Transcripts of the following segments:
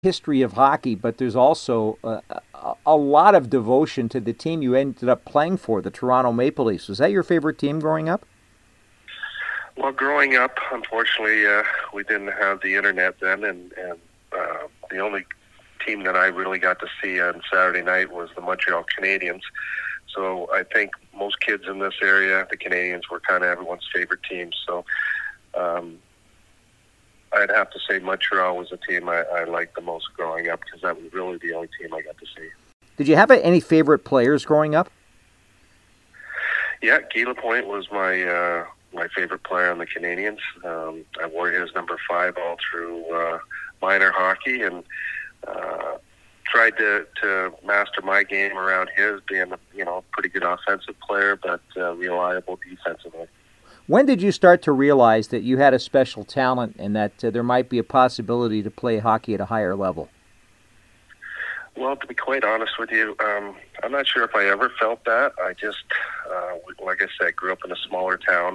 history of hockey, but there's also a lot of devotion to the team you ended up playing for, the Toronto Maple Leafs. Was that your favorite team growing up? Well, growing up, unfortunately, we didn't have the internet then, and the only team that I really got to see on Saturday night was the Montreal Canadiens. So I think most kids in this area, the Canadiens were kind of everyone's favorite team. So I'd have to say Montreal was a team I liked the most growing up because that was really the only team I got to see. Did you have any favorite players growing up? Yeah, Guy Lapointe was my favorite player on the Canadiens. I wore his number 5 all through minor hockey, and tried to master my game around his, being a pretty good offensive player, but reliable defensively. When did you start to realize that you had a special talent and that there might be a possibility to play hockey at a higher level? Well, to be quite honest with you, I'm not sure if I ever felt that. I just, like I said, grew up in a smaller town.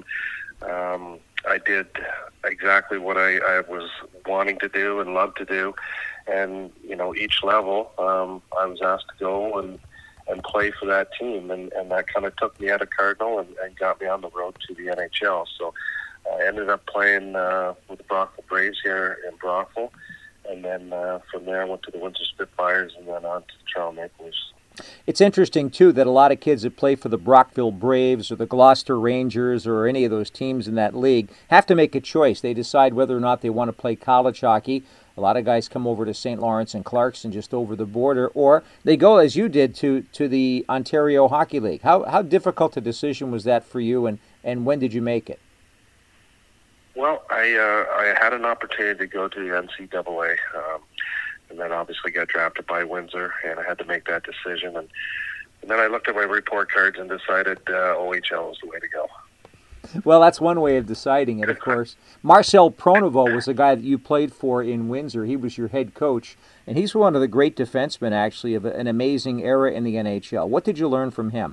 I did exactly what I was wanting to do and loved to do. And, each level, I was asked to go and play for that team. And that kind of took me out of Cardinal and got me on the road to the NHL. So I ended up playing with the Brockville Braves here in Brockville. And then from there I went to the Windsor Spitfires and then on to the Toronto Maple Leafs. It's interesting, too, that a lot of kids that play for the Brockville Braves or the Gloucester Rangers or any of those teams in that league have to make a choice. They decide whether or not they want to play college hockey. A lot of guys come over to St. Lawrence and Clarkson just over the border, or they go, as you did, to the Ontario Hockey League. How difficult a decision was that for you, and when did you make it? Well, I had an opportunity to go to the NCAA, and then obviously got drafted by Windsor, and I had to make that decision. And then I looked at my report cards and decided OHL was the way to go. Well, that's one way of deciding it, of course. Marcel Pronovo was the guy that you played for in Windsor. He was your head coach, and he's one of the great defensemen, actually, of an amazing era in the NHL. What did you learn from him?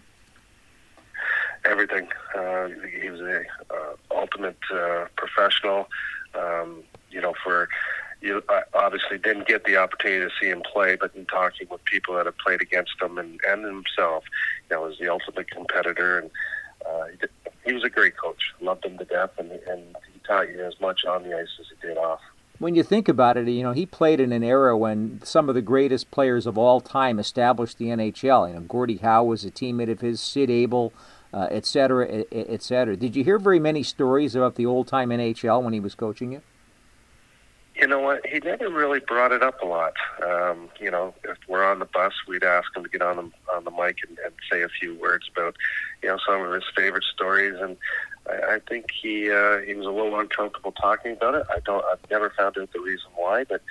Everything. He was an ultimate professional. I obviously didn't get the opportunity to see him play, but in talking with people that have played against him and himself, was the ultimate competitor. And he was a great coach. Loved him to death, and he taught you as much on the ice as he did off. When you think about it, he played in an era when some of the greatest players of all time established the NHL. Gordie Howe was a teammate of his, Sid Abel, et cetera, et cetera. Did you hear very many stories about the old-time NHL when he was coaching you? You know what? He never really brought it up a lot. If we're on the bus, we'd ask him to get on the mic and say a few words about, some of his favorite stories. And I think he was a little uncomfortable talking about it. I've never found out the reason why, but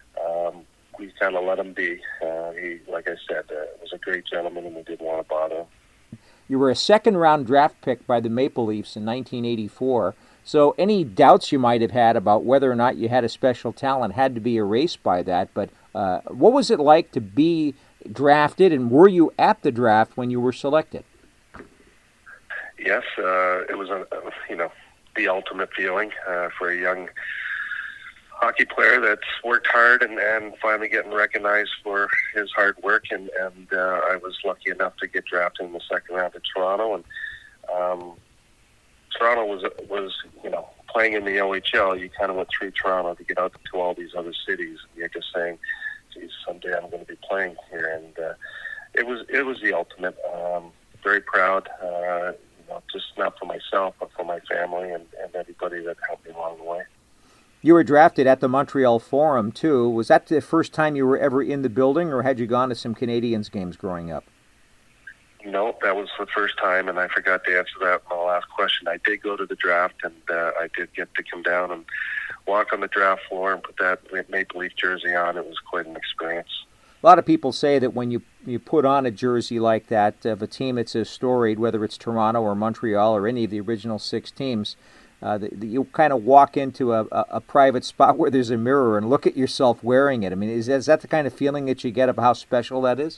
we kind of let him be. He, like I said, was a great gentleman, and we didn't want to bother him. You were a second-round draft pick by the Maple Leafs in 1984. So any doubts you might have had about whether or not you had a special talent had to be erased by that. But what was it like to be drafted, and were you at the draft when you were selected? Yes, it was the ultimate feeling for a young hockey player that's worked hard and finally getting recognized for his hard work. And I was lucky enough to get drafted in the second round to Toronto, and Toronto was playing in the OHL. You kind of went through Toronto to get out to all these other cities. And you're just saying, geez, someday I'm going to be playing here. And it was the ultimate. Very proud, just not for myself, but for my family and everybody that helped me along the way. You were drafted at the Montreal Forum, too. Was that the first time you were ever in the building, or had you gone to some Canadiens games growing up? No, that was the first time, and I forgot to answer that in my last question. I did go to the draft, and I did get to come down and walk on the draft floor and put that Maple Leaf jersey on. It was quite an experience. A lot of people say that when you put on a jersey like that of a team that's as storied, whether it's Toronto or Montreal or any of the original 6 teams, that you kind of walk into a private spot where there's a mirror and look at yourself wearing it. I mean, is that the kind of feeling that you get of how special that is?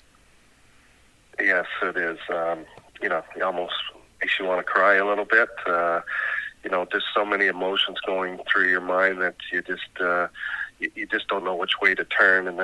Yes, it is. It almost makes you want to cry a little bit. there's so many emotions going through your mind that you just don't know which way to turn. And